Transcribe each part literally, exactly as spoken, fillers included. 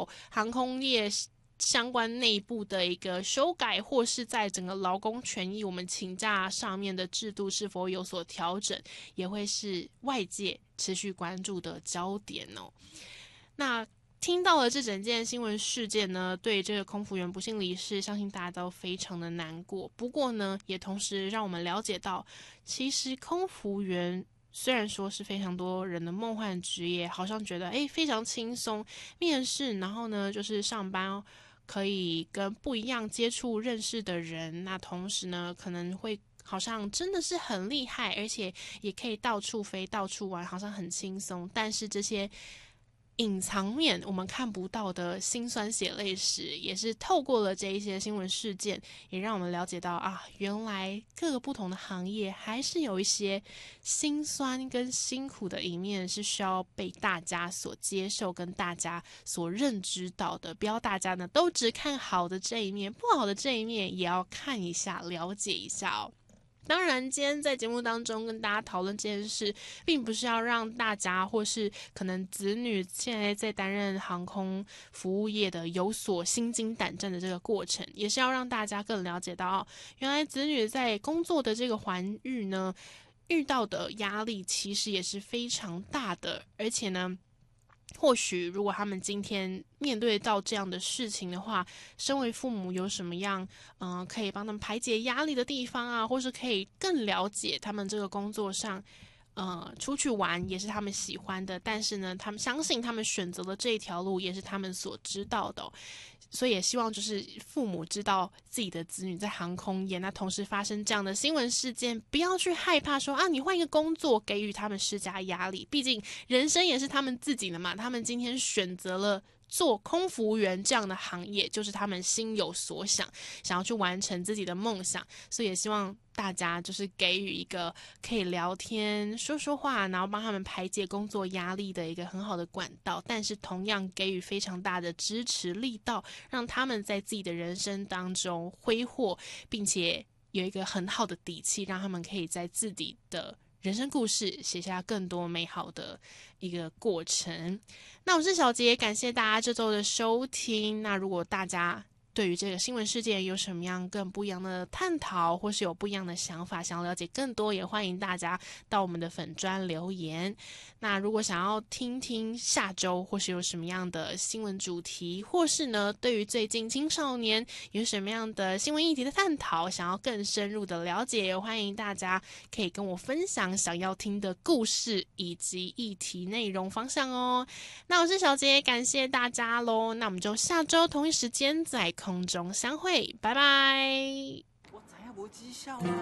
有航空业相关内部的一个修改，或是在整个劳工权益我们请假上面的制度是否有所调整，也会是外界持续关注的焦点哦。那听到了这整件新闻事件呢，对这个空服员不幸离世，相信大家都非常的难过。不过呢，也同时让我们了解到，其实空服员虽然说是非常多人的梦幻职业，好像觉得诶非常轻松，面试然后呢就是上班可以跟不一样接触认识的人，那同时呢可能会好像真的是很厉害，而且也可以到处飞到处玩，好像很轻松。但是这些隐藏面我们看不到的辛酸血泪史，也是透过了这一些新闻事件，也让我们了解到啊，原来各个不同的行业还是有一些辛酸跟辛苦的一面，是需要被大家所接受跟大家所认知到的。不要大家呢都只看好的这一面，不好的这一面也要看一下，了解一下哦。当然今天在节目当中跟大家讨论这件事，并不是要让大家或是可能子女现在在担任航空服务业的有所心惊胆战的这个过程，也是要让大家更了解到、哦、原来子女在工作的这个环境呢遇到的压力其实也是非常大的。而且呢或许如果他们今天面对到这样的事情的话，身为父母有什么样嗯、呃、可以帮他们排解压力的地方啊，或是可以更了解他们这个工作上呃出去玩也是他们喜欢的，但是呢他们相信他们选择的这一条路也是他们所知道的、哦，所以也希望就是父母知道自己的子女在航空业，那同时发生这样的新闻事件，不要去害怕说啊，你换一个工作给予他们施加压力，毕竟人生也是他们自己的嘛，他们今天选择了做空服务员这样的行业，就是他们心有所想，想要去完成自己的梦想，所以也希望大家就是给予一个可以聊天说说话，然后帮他们排解工作压力的一个很好的管道，但是同样给予非常大的支持力道，让他们在自己的人生当中挥霍，并且有一个很好的底气，让他们可以在自己的人生故事写下更多美好的一个过程。那我是小杰，感谢大家这周的收听。那如果大家对于这个新闻事件有什么样更不一样的探讨，或是有不一样的想法，想要了解更多，也欢迎大家到我们的粉专留言。那如果想要听听下周或是有什么样的新闻主题，或是呢对于最近青少年有什么样的新闻议题的探讨，想要更深入的了解，也欢迎大家可以跟我分享想要听的故事以及议题内容方向哦。那我是小杰，感谢大家咯，那我们就下周同一时间在空中相会，拜拜。 我知影无绩效啊。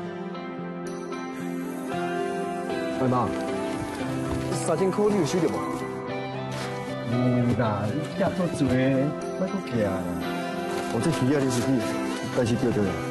喂妈，三千块你有收到无？有啦，你寄足多，莫搁寄啦。我这鱼啊，你是去，但是钓着了。